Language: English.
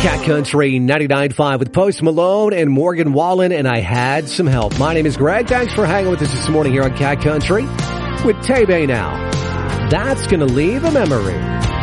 Cat Country 99.5 with Post Malone and Morgan Wallen, and I had some help. My name is Greg. Thanks for hanging with us this morning here on Cat Country with Tay Bay now. That's going to leave a memory.